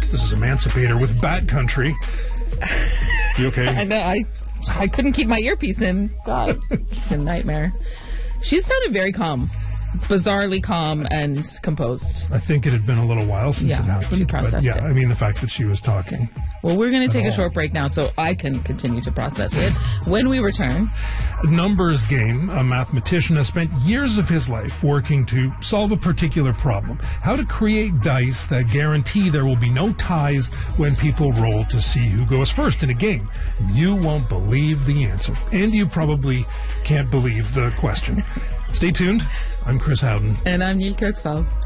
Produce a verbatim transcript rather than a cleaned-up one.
This is Emancipator with Bat Country. You okay? I know. I, I couldn't keep my earpiece in. God, it's a nightmare. She sounded very calm. Bizarrely calm and composed. I think it had been a little while since Yeah, it happened. she processed but yeah, it. I mean, the fact that she was talking. Well, we're going to take all. a short break now so I can continue to process it. When we return... Numbers game. A mathematician has spent years of his life working to solve a particular problem. How to create dice that guarantee there will be no ties when people roll to see who goes first in a game. You won't believe the answer. And you probably can't believe the question. Stay tuned. I'm Chris Howden. And I'm Neil Kirksall.